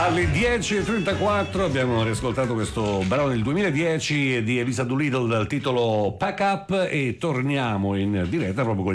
Alle 10.34 abbiamo riascoltato questo brano del 2010 di Elisa Doolittle dal titolo Pack Up e torniamo in diretta proprio con